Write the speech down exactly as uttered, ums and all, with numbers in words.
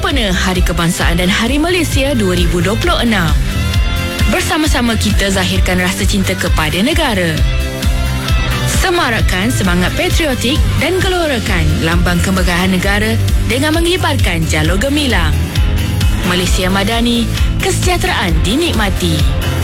sempena Hari Kebangsaan dan Hari Malaysia dua ribu dua puluh enam. Bersama-sama kita zahirkan rasa cinta kepada negara. Semarakkan semangat patriotik dan gelorakan lambang kemegahan negara dengan mengibarkan jalur gemilang. Malaysia Madani, kesejahteraan dinikmati.